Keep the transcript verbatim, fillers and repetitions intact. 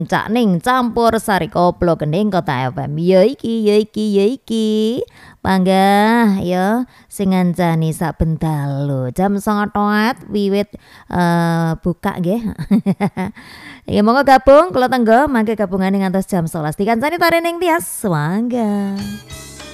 Cak Ning campur sari koplo Gening Kota F M. Ya iki ya iki ya iki. Panggah ya sing ngancani saben dalu jam sanga toat wiwit eh, buka nggih. Ya monggo gabung kula tenggo mangke gabungane ngantos jam sebelas dikancani tari ning Tias. Mangga.